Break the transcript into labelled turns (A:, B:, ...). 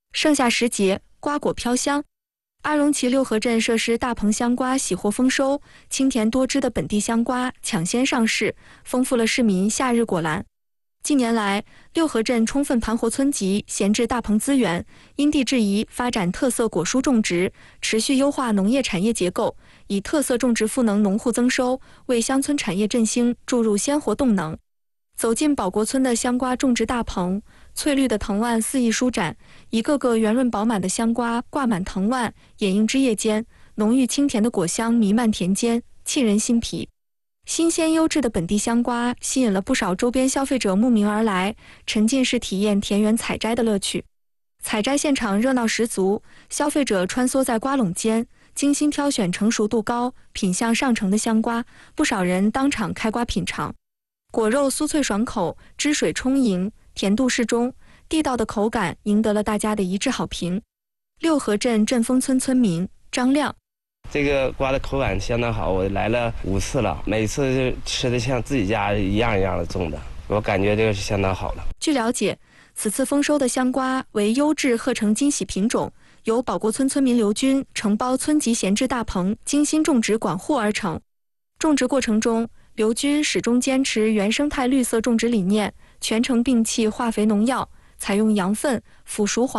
A: 盛夏时节，瓜果飘香。阿荣旗六合镇设施大棚香瓜喜获丰收，清甜多汁的本地香瓜抢先上市，丰富了市民夏日果篮。近年来，六合镇充分盘活村级闲置大棚资源，因地制宜发展特色果蔬种植，持续优化农业产业结构，以特色种植赋能农户增收，为乡村产业振兴注入鲜活动能。走进保国村的香瓜种植大棚，翠绿的藤蔓肆意舒展，一个个圆润饱满的香瓜挂满藤蔓，掩映枝叶间，浓郁清甜的果香弥漫田间，沁人心脾。新鲜优质的本地香瓜吸引了不少周边消费者慕名而来，沉浸式体验田园采摘的乐趣。采摘现场热闹十足，消费者穿梭在瓜垄间，精心挑选成熟度高、品相上乘的香瓜，不少人当场开瓜品尝。果肉酥脆爽口，汁水充盈，甜度适中，地道的口感赢得了大家的一致好评。六合镇振丰村村民张亮。
B: 这个瓜的口感相当好，我来了5次了，每次就吃的像自己家一样一样的种的，我感觉这个是相当好了。
A: 据了解，此次丰收的香瓜为优质鹤城金喜品种，由保国村村民刘军承包村级闲置大棚，精心种植管护而成。种植过程中，刘军始终坚持原生态绿色种植理念，全程摒弃化肥农药，采用羊粪、腐熟黄